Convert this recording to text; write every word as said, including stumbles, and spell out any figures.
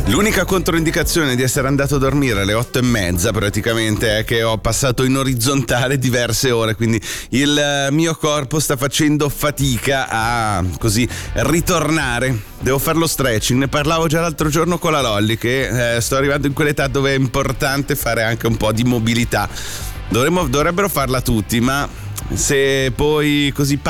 L'unica controindicazione di essere andato a dormire alle otto e mezza praticamente è che ho passato in orizzontale diverse ore, quindi il mio corpo sta facendo fatica a così ritornare. Devo fare lo stretching, ne parlavo già l'altro giorno con la Lolli che eh, sto arrivando in quell'età dove è importante fare anche un po' di mobilità. Dovremmo, dovrebbero farla tutti, ma se poi così